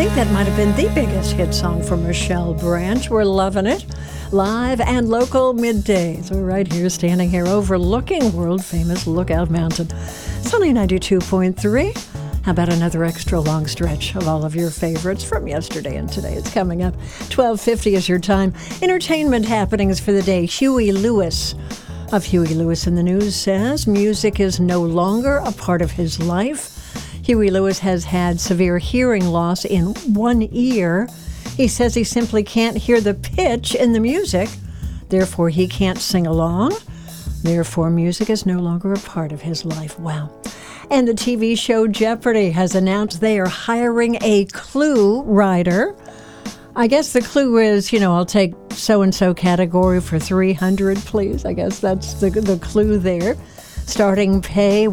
think that might have been the biggest hit song from Michelle Branch. We're loving it. Live and local middays. We're right here, standing here overlooking world-famous Lookout Mountain. It's only 92.3. How about another extra long stretch of all of your favorites from yesterday and today? It's coming up. 12:50 is your time. Entertainment happenings for the day. Huey Lewis of Huey Lewis in the News says music is no longer a part of his life. Huey Lewis has had severe hearing loss in one ear. He says he simply can't hear the pitch in the music. Therefore, he can't sing along. Therefore, music is no longer a part of his life. Wow. And the TV show Jeopardy has announced they are hiring a clue writer. I guess the clue is, I'll take so-and-so category for $300, please. I guess that's the clue there. Starting pay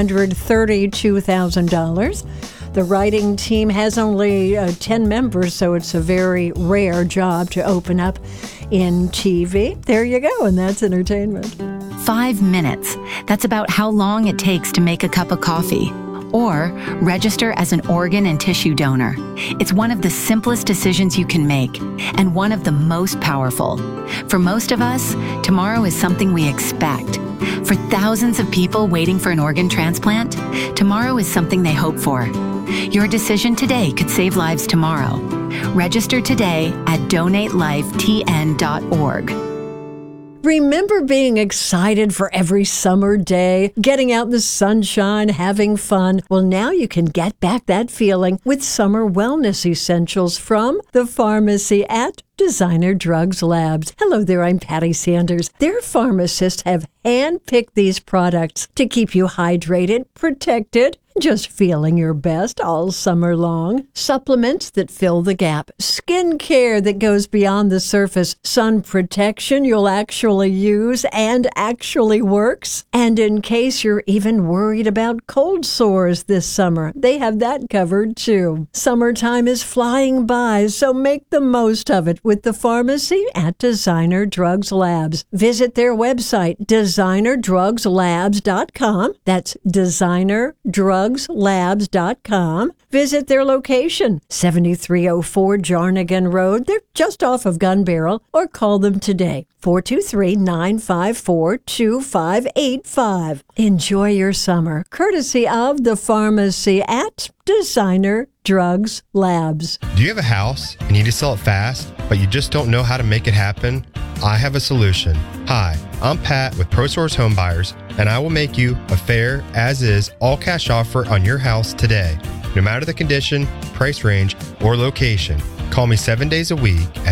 $132,000. The writing team has only 10 members, so it's a very rare job to open up in TV. There you go, and that's entertainment. 5 minutes. That's about how long it takes to make a cup of coffee. Or register as an organ and tissue donor. It's one of the simplest decisions you can make, and one of the most powerful. For most of us, tomorrow is something we expect. For thousands of people waiting for an organ transplant, tomorrow is something they hope for. Your decision today could save lives tomorrow. Register today at donatelifetn.org. Remember being excited for every summer day, getting out in the sunshine, having fun? Well, now you can get back that feeling with summer wellness essentials from the pharmacy at Designer Drugs Labs. Hello there, I'm Patty Sanders. Their pharmacists have handpicked these products to keep you hydrated, protected, just feeling your best all summer long. Supplements that fill the gap. Skin care that goes beyond the surface. Sun protection you'll actually use and actually works. And in case you're even worried about cold sores this summer, they have that covered too. Summertime is flying by, so make the most of it with the pharmacy at Designer Drugs Labs. Visit their website, designerdrugslabs.com. That's designerdrugslabs.com. Visit their location, 7304 Jarnigan Road. They're just off of Gun Barrel, or call them today, 423-954-2585. Enjoy your summer, courtesy of the pharmacy at Designer Drugs Labs. Do you have a house and you need to sell it fast, but you just don't know how to make it happen? I have a solution. Hi, I'm Pat with ProSource Home Buyers, and I will make you a fair, as-is, all-cash offer on your house today. No matter the condition, price range, or location, call me 7 days a week at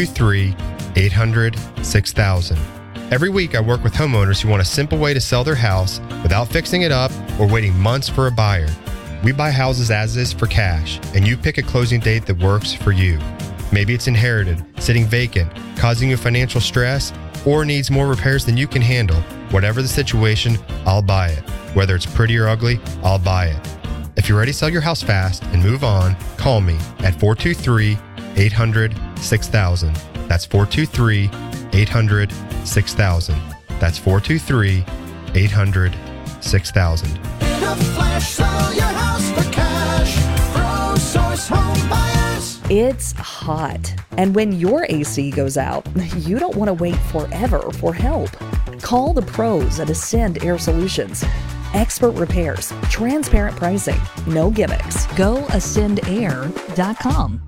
423-800-6000. Every week I work with homeowners who want a simple way to sell their house without fixing it up or waiting months for a buyer. We buy houses as is for cash, and you pick a closing date that works for you. Maybe it's inherited, sitting vacant, causing you financial stress, or needs more repairs than you can handle. Whatever the situation, I'll buy it. Whether it's pretty or ugly, I'll buy it. If you're ready to sell your house fast and move on, call me at 423-800-6000. That's 423-800-6000. That's 423-800-6000. In a flash, sell your house for cash. ProSource Home Buyers. It's hot, and when your AC goes out, you don't want to wait forever for help. Call the pros at Ascend Air Solutions. Expert repairs, transparent pricing, no gimmicks. Go ascendair.com.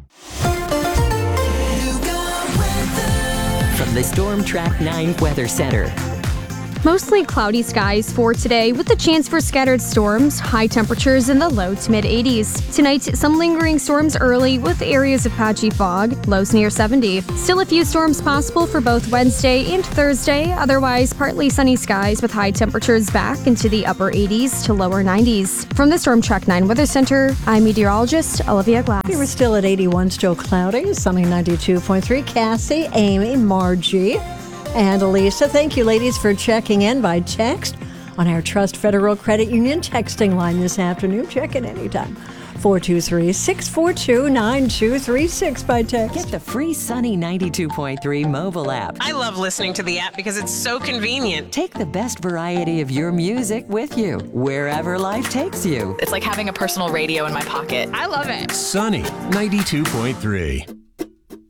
From the Storm Track 9 Weather Center. Mostly cloudy skies for today with a chance for scattered storms, high temperatures in the low to mid 80s. Tonight, some lingering storms early with areas of patchy fog, lows near 70. Still a few storms possible for both Wednesday and Thursday, otherwise partly sunny skies with high temperatures back into the upper 80s to lower 90s. From the Storm Track 9 Weather Center, I'm meteorologist Olivia Glass. We were still at 81, still cloudy, sunny 92.3. Cassie, Amy, Margie, and Elisa. Thank you, ladies, for checking in by text on our Trust Federal Credit Union texting line this afternoon. Check in anytime. 423-642-9236 by text. Get the free Sunny 92.3 mobile app. I love listening to the app because it's so convenient. Take the best variety of your music with you, wherever life takes you. It's like having a personal radio in my pocket. I love it. Sunny 92.3.